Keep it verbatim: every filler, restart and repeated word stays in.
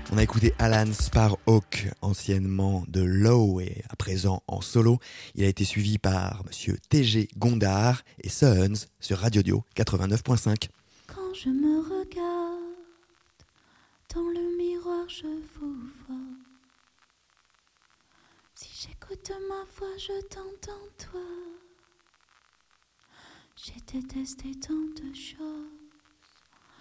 On a écouté Alan Sparhawk, anciennement de Low et à présent en solo. Il a été suivi par Monsieur T G Gondard et Sons sur Radio Dio quatre-vingt-neuf point cinq. Quand je me regarde dans le miroir, je vous vois. Si j'écoute ma voix, je t'entends toi. J'ai détesté tant de choses.